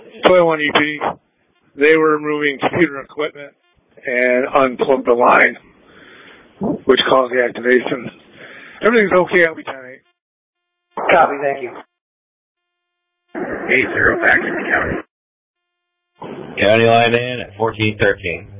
Toil 1 EP. They were removing computer equipment and unplugged the line, which caused the activation. Everything's okay at Lieutenant. Copy, thank you. 8-0 back to the county. County line in at 1413.